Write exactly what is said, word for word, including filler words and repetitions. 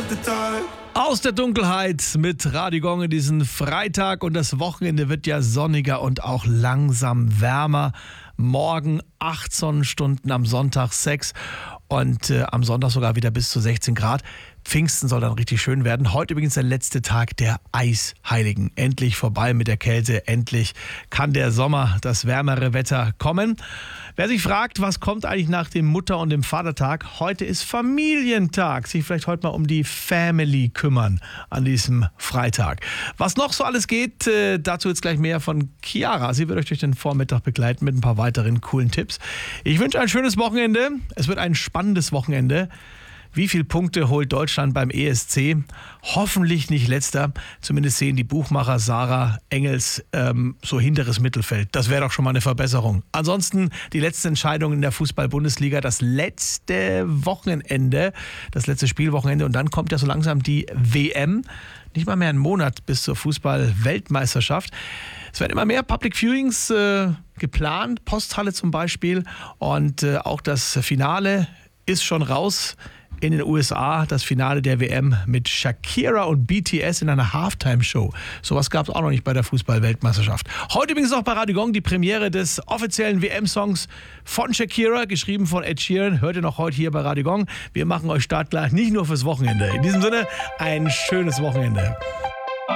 the dark. Aus der Dunkelheit mit Radio Gong in diesen Freitag, und das Wochenende wird ja sonniger und auch langsam wärmer. Morgen acht Sonnenstunden, am Sonntag sechs und äh, am Sonntag sogar wieder bis zu sechzehn Grad. Pfingsten soll dann richtig schön werden. Heute übrigens der letzte Tag der Eisheiligen. Endlich vorbei mit der Kälte. Endlich kann der Sommer, das wärmere Wetter kommen. Wer sich fragt, was kommt eigentlich nach dem Mutter- und dem Vatertag? Heute ist Familientag. Sich vielleicht heute mal um die Family kümmern an diesem Freitag. Was noch so alles geht, äh, dazu jetzt gleich mehr von Chiara. Sie wird euch durch den Vormittag begleiten mit ein paar weiteren coolen Tipps. Ich wünsche ein schönes Wochenende. Es wird ein spannendes Wochenende. Wie viele Punkte holt Deutschland beim E S C? Hoffentlich nicht letzter. Zumindest sehen die Buchmacher Sarah Engels ähm, so hinteres Mittelfeld. Das wäre doch schon mal eine Verbesserung. Ansonsten die letzte Entscheidung in der Fußball-Bundesliga, das letzte Wochenende, das letzte Spielwochenende. Und dann kommt ja so langsam die W M. Nicht mal mehr einen Monat bis zur Fußball-Weltmeisterschaft. Es werden immer mehr Public Viewings äh, geplant, Posthalle zum Beispiel. Und äh, auch das Finale ist schon raus. In den U S A das Finale der W M mit Shakira und B T S in einer Halftime-Show. Sowas gab es auch noch nicht bei der Fußball-Weltmeisterschaft. Heute übrigens auch bei Radio Gong die Premiere des offiziellen W M-Songs von Shakira, geschrieben von Ed Sheeran. Hört ihr noch heute hier bei Radio Gong. Wir machen euch startklar nicht nur fürs Wochenende. In diesem Sinne, ein schönes Wochenende.